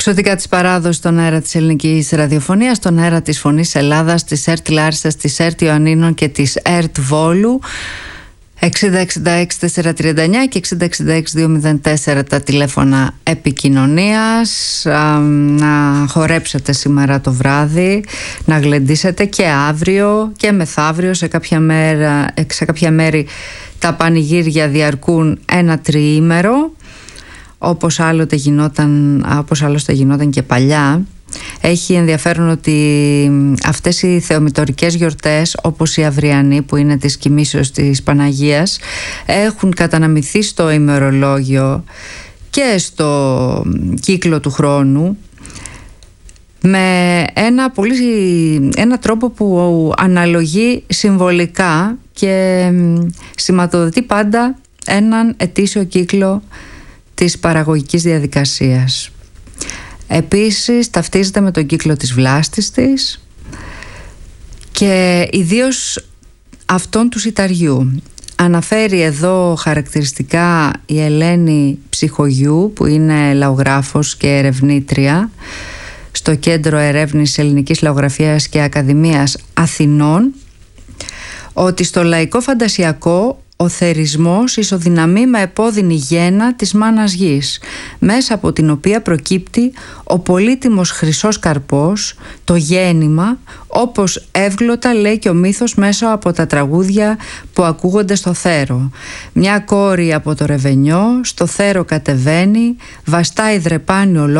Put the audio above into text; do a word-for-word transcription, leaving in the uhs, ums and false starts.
Ξωτικά της παράδοσης στον αέρα της ελληνικής ραδιοφωνίας, στον αέρα της Φωνής Ελλάδας, της ΕΡΤ Λάρισσας, της ΕΡΤ Ιωαννίνων και της ΕΡΤ Βόλου. εξήντα εξήντα έξι τετρακόσια τριάντα εννιά και εξήντα εξήντα έξι διακόσια τέσσερα τα τηλέφωνα επικοινωνίας. Α, να χορέψετε σήμερα το βράδυ, να γλεντήσετε και αύριο και μεθαύριο. Σε κάποια, μέρα, σε κάποια μέρη τα πανηγύρια διαρκούν ένα τριήμερο, όπως άλλοτε γινόταν, όπως άλλωστε γινόταν και παλιά. Έχει ενδιαφέρον ότι αυτές οι θεομητορικές γιορτές, όπως η αυριανή που είναι της κοιμήσεως της Παναγίας, έχουν καταναμηθεί στο ημερολόγιο και στο κύκλο του χρόνου με ένα, πολύ, ένα τρόπο που αναλογεί συμβολικά και σηματοδοτεί πάντα έναν ετήσιο κύκλο της παραγωγικής διαδικασίας. Επίσης ταυτίζεται με τον κύκλο της βλάστης της και ιδίως αυτόν του σιταριού. Αναφέρει εδώ χαρακτηριστικά η Ελένη Ψυχογιού, που είναι λαογράφος και ερευνήτρια στο Κέντρο Ερεύνης Ελληνικής Λαογραφίας και Ακαδημίας Αθηνών, ότι στο λαϊκό φαντασιακό ο θερισμός ισοδυναμεί με επώδυνη γέννα της μάνας γης, μέσα από την οποία προκύπτει ο πολύτιμος χρυσός καρπός, το γέννημα, όπως εύγλωτα λέει και ο μύθος μέσα από τα τραγούδια που ακούγονται στο Θέρο. Μια κόρη από το Ρεβενιό στο Θέρο κατεβαίνει, βαστάει δρεπάνι ολόκληρο